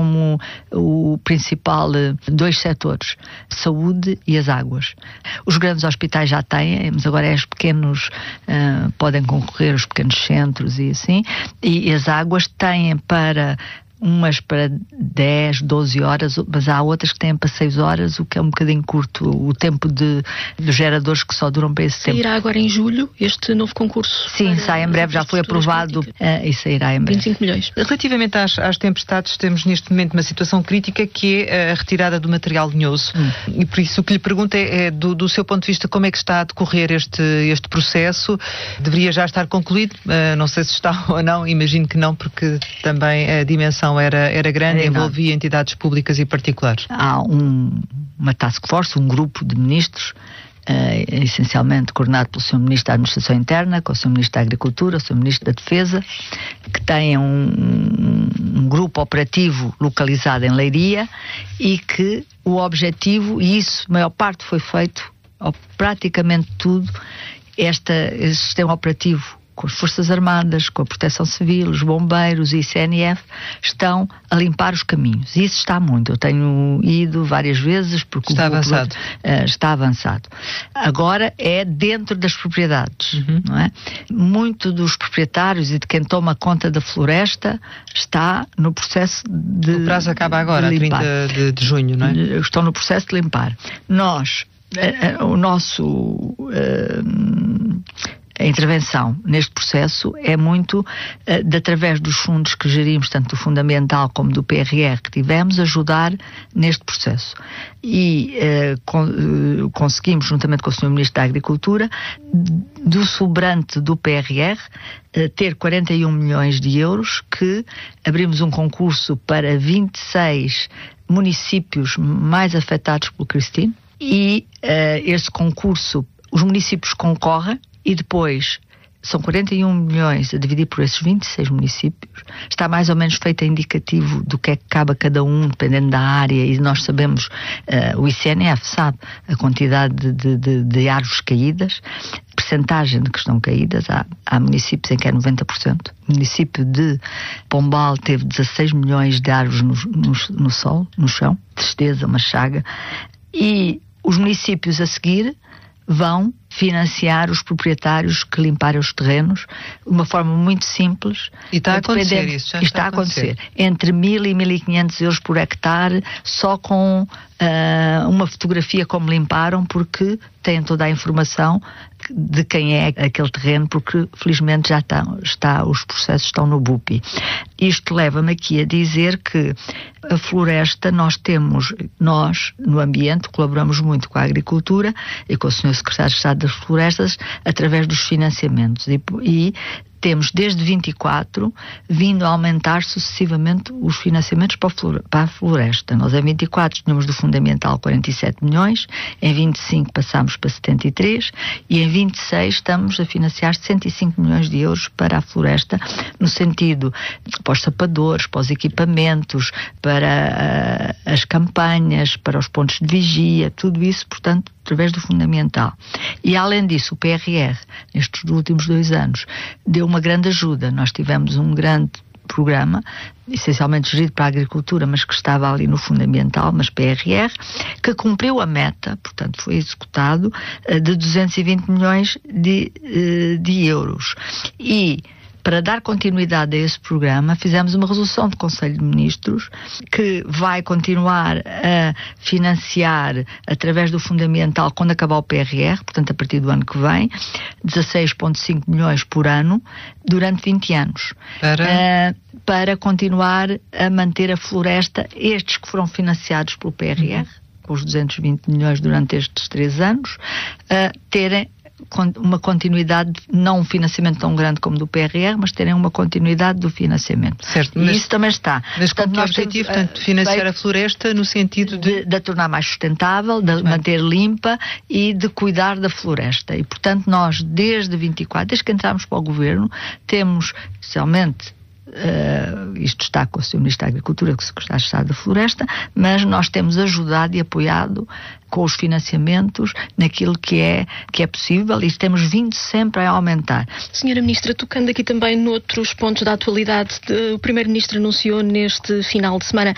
como o principal dois setores, saúde e as águas. Os grandes hospitais já têm, mas agora os pequenos podem concorrer, os pequenos centros e assim, e as águas têm umas para 10, 12 horas, mas há outras que têm para 6 horas, o que é um bocadinho curto, o tempo dos geradores que só duram para esse tempo. Sairá agora em julho este novo concurso? Sim, sai em breve, já foi aprovado e sairá em breve. 25 milhões. Relativamente às tempestades, temos neste momento uma situação crítica que é a retirada do material lenhoso. E por isso o que lhe pergunto é do seu ponto de vista, como é que está a decorrer este processo? Deveria já estar concluído? Não sei se está ou não, imagino que não, porque também a dimensão era grande e envolvia entidades públicas e particulares. Há uma task force, um grupo de ministros, essencialmente coordenado pelo Sr. Ministro da Administração Interna, com o Sr. Ministro da Agricultura, o Sr. Ministro da Defesa, que têm um grupo operativo localizado em Leiria e que o objetivo, e isso, a maior parte foi feito, praticamente tudo, este sistema operativo com as Forças Armadas, com a Proteção Civil, os bombeiros e ICNF, estão a limpar os caminhos. E isso está muito. Eu tenho ido várias vezes porque está avançado. Está avançado. Agora é dentro das propriedades, não é? Muito dos proprietários e de quem toma conta da floresta está no processo de o prazo acaba agora, 30 de junho, não é? Estão no processo de limpar. A intervenção neste processo é muito através dos fundos que gerimos, tanto do Fundamental como do PRR que tivemos, ajudar neste processo. E conseguimos, juntamente com o Sr. Ministro da Agricultura, do sobrante do PRR, ter 41 milhões de euros, que abrimos um concurso para 26 municípios mais afetados pelo Cristine, e esse concurso, os municípios concorrem, e depois são 41 milhões a dividir por esses 26 municípios. Está mais ou menos feito indicativo do que é que cabe a cada um, dependendo da área, e nós sabemos, o ICNF sabe a quantidade de árvores caídas, percentagem de que estão caídas. Há municípios em que é 90%. O município de Pombal teve 16 milhões de árvores no chão, tristeza, uma chaga, e os municípios a seguir vão financiar os proprietários que limparem os terrenos de uma forma muito simples. E está a acontecer isso? Já está a acontecer. Entre 1.000 e 1.500 euros por hectare, só com uma fotografia como limparam, porque têm toda a informação de quem é aquele terreno, porque felizmente já os processos estão no BUPI. Isto leva-me aqui a dizer que a floresta, nós no ambiente colaboramos muito com a agricultura e com o Sr. Secretário de Estado das Florestas através dos financiamentos, e temos desde 24 vindo a aumentar sucessivamente os financiamentos para a floresta. Nós em 24 tínhamos do Fundamental 47 milhões, em 25 passámos para 73 e em 26 estamos a financiar 105 milhões de euros para a floresta, no sentido para os sapadores, para os equipamentos, para as campanhas, para os pontos de vigia, tudo isso, portanto, através do Fundamental. E além disso, o PRR, nestes últimos 2 anos, deu uma grande ajuda. Nós tivemos um grande programa, essencialmente gerido para a agricultura, mas que estava ali no Fundamental, mas PRR, que cumpriu a meta, portanto foi executado, de 220 milhões de euros. E para dar continuidade a esse programa, fizemos uma resolução do Conselho de Ministros que vai continuar a financiar, através do Fundamental, quando acabar o PRR, portanto a partir do ano que vem, 16,5 milhões por ano, durante 20 anos. Para continuar a manter a floresta, estes que foram financiados pelo PRR, com os 220 milhões durante estes 3 anos, terem uma continuidade, não um financiamento tão grande como do PRR, mas terem uma continuidade do financiamento. Certo, e isso também está. Mas com que objetivo, portanto, financiar a floresta no sentido de a tornar mais sustentável, de manter limpa e de cuidar da floresta. E, portanto, nós, desde 24, desde que entramos para o Governo, temos, especialmente, isto está com o Sr. Ministro da Agricultura, com o Secretário de Estado da Floresta, mas nós temos ajudado e apoiado com os financiamentos, naquilo que é possível, e temos vindo sempre a aumentar. Senhora Ministra, tocando aqui também noutros pontos da atualidade, o Primeiro-Ministro anunciou neste final de semana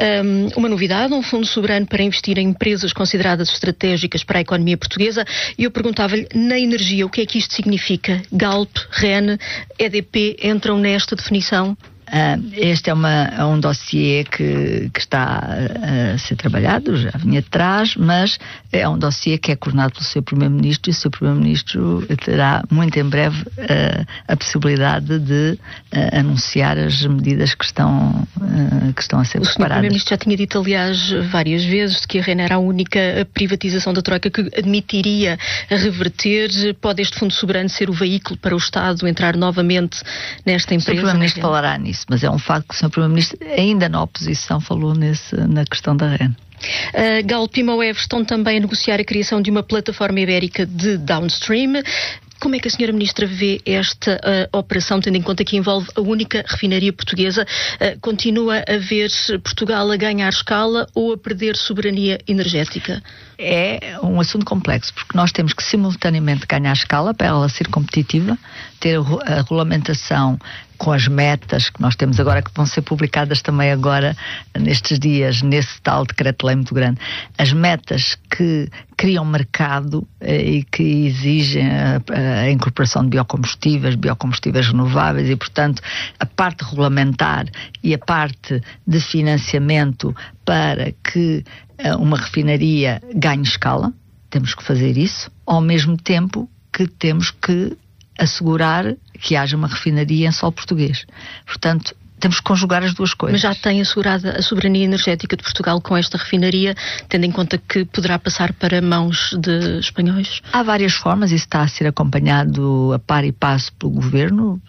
uma novidade, um fundo soberano para investir em empresas consideradas estratégicas para a economia portuguesa, e eu perguntava-lhe, na energia, o que é que isto significa? Galp, REN, EDP entram nesta definição? Este é um dossiê que está a ser trabalhado, já vinha de trás, mas é um dossiê que é coordenado pelo Sr. Primeiro-Ministro, e o Sr. Primeiro-Ministro terá muito em breve a possibilidade de anunciar as medidas que estão a ser preparadas. O Sr. Primeiro-Ministro já tinha dito, aliás, várias vezes, que a REN era a única privatização da Troika que admitiria reverter. Pode este fundo soberano ser o veículo para o Estado entrar novamente nesta empresa? O Sr. Primeiro-Ministro falará nisso, mas é um facto que o Sr. Primeiro-Ministro, ainda na oposição, falou na questão da REN. Galp e Moev estão também a negociar a criação de uma plataforma ibérica de downstream. Como é que a Sra. Ministra vê esta operação, tendo em conta que envolve a única refinaria portuguesa? Continua a ver Portugal a ganhar escala ou a perder soberania energética? É um assunto complexo, porque nós temos que simultaneamente ganhar escala para ela ser competitiva, ter a regulamentação com as metas que nós temos agora, que vão ser publicadas também agora, nestes dias, nesse tal decreto-lei muito grande. As metas que criam mercado e que exigem a incorporação de biocombustíveis renováveis, e, portanto, a parte regulamentar e a parte de financiamento para que uma refinaria ganhe escala. Temos que fazer isso, ao mesmo tempo que temos que assegurar que haja uma refinaria em solo português. Portanto, temos que conjugar as duas coisas. Mas já tem assegurada a soberania energética de Portugal com esta refinaria, tendo em conta que poderá passar para mãos de espanhóis? Há várias formas, isso está a ser acompanhado a par e passo pelo Governo,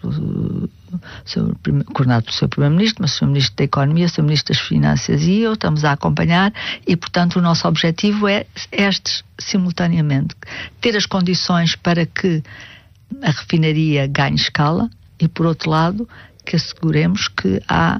coordenado pelo Sr. Primeiro-Ministro, mas o Sr. Ministro da Economia, o Sr. Ministro das Finanças e eu estamos a acompanhar, e, portanto, o nosso objetivo é estes, simultaneamente. Ter as condições para que a refinaria ganhe escala e, por outro lado, que asseguremos que há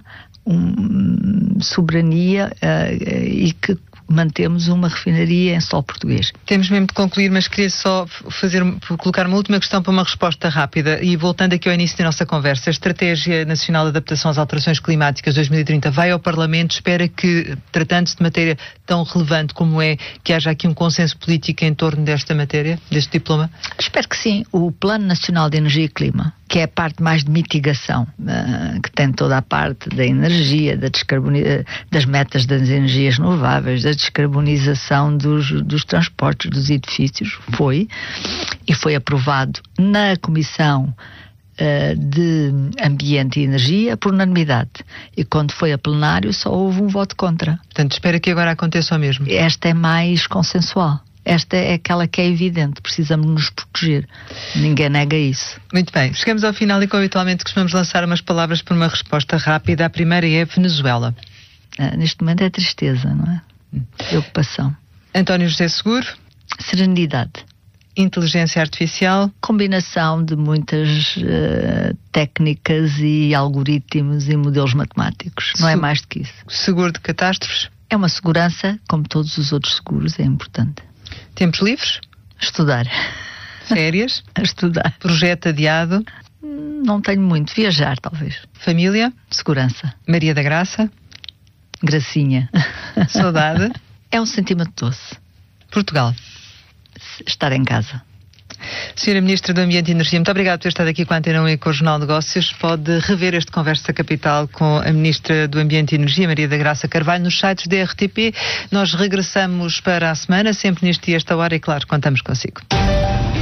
soberania e que mantemos uma refinaria em solo português. Temos mesmo de concluir, mas queria só colocar uma última questão para uma resposta rápida, e voltando aqui ao início da nossa conversa, a Estratégia Nacional de Adaptação às Alterações Climáticas 2030 vai ao Parlamento, espera que, tratando-se de matéria tão relevante como é, que haja aqui um consenso político em torno desta matéria, deste diploma? Espero que sim. O Plano Nacional de Energia e Clima, que é a parte mais de mitigação, que tem toda a parte da energia, das metas das energias renováveis, da descarbonização dos transportes, dos edifícios, foi aprovado na Comissão de Ambiente e Energia por unanimidade. E quando foi a plenário só houve um voto contra. Portanto, espera que agora aconteça o mesmo. Esta é mais consensual. Esta é aquela que é evidente, precisamos nos proteger. Ninguém nega isso. Muito bem, chegamos ao final e, como habitualmente, costumamos lançar umas palavras para uma resposta rápida. A primeira é Venezuela. Neste momento é tristeza, não é? Preocupação. António José Seguro. Serenidade. Inteligência artificial. Combinação de muitas técnicas e algoritmos e modelos matemáticos. Não é mais do que isso. Seguro de catástrofes. É uma segurança, como todos os outros seguros, é importante. Tempos livres? Estudar. Férias? Estudar. Projeto adiado? Não tenho muito. Viajar, talvez. Família? Segurança. Maria da Graça? Gracinha. Saudade? É um sentimento doce. Portugal? Estar em casa. Senhora Ministra do Ambiente e Energia, muito obrigada por ter estado aqui com a Antena 1 e com o Jornal de Negócios. Pode rever este Conversa Capital com a Ministra do Ambiente e Energia, Maria da Graça Carvalho, nos sites da RTP. Nós regressamos para a semana, sempre neste dia, esta hora, e claro, contamos consigo.